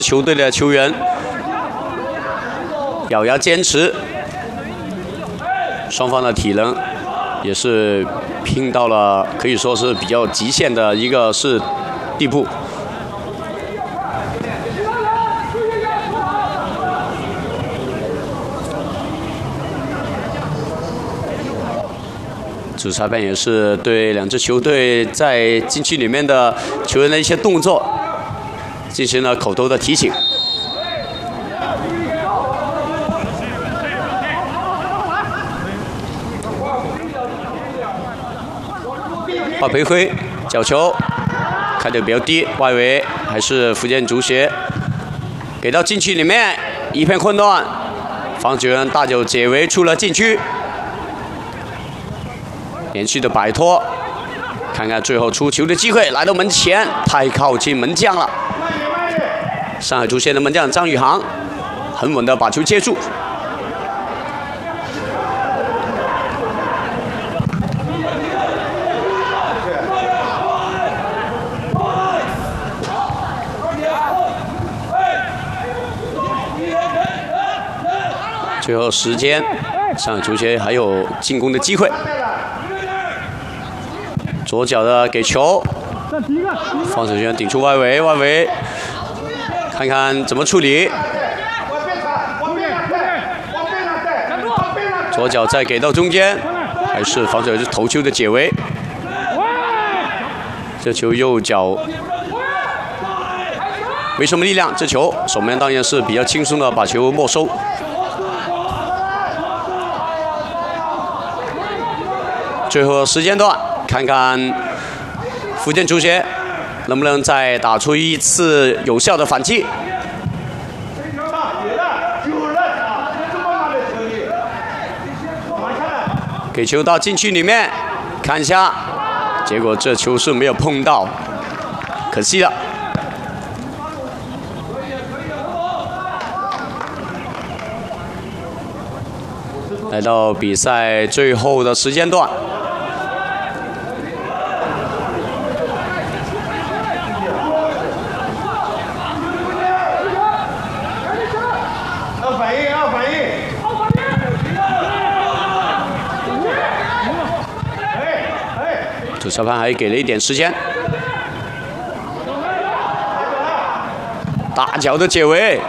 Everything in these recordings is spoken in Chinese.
球队的球员咬牙坚持，双方的体能也是拼到了可以说是比较极限的一个地步。主裁判也是对两支球队在禁区里面的球员的一些动作进行了口头的提醒。华培辉角球开得比较低，外围还是福建足协，给到禁区里面一片混乱，防球员大脚解围出了禁区。连续的摆脱，看看最后出球的机会，来到门前，太靠近门将了。上海足协的门将张宇航很稳的把球接住。最后时间，上海足协还有进攻的机会。左脚的给球，防守球员顶出外围，外围看看怎么处理。左脚再给到中间，还是防守头球的解围。这球右脚没什么力量，这球守门员当然是比较轻松的把球没收。最后时间段。看看福建足协能不能再打出一次有效的反击。给球到禁区里面，看一下，结果这球是没有碰到，可惜了。来到比赛最后的时间段。主裁判还给了一点时间，大脚的解围，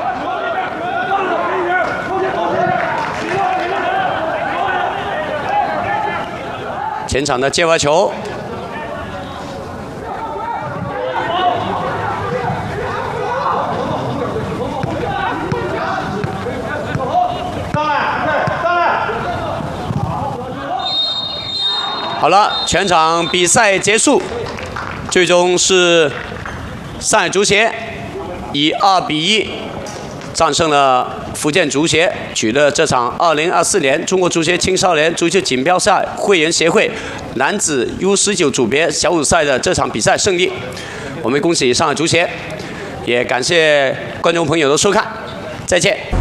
前场的界外球，好了，全场比赛结束，最终是上海足协以2比1战胜了福建足协，取得这场2024年中国足协青少年足球锦标赛会员协会男子 U19 组别小组赛的这场比赛胜利。我们恭喜上海足协，也感谢观众朋友的收看，再见。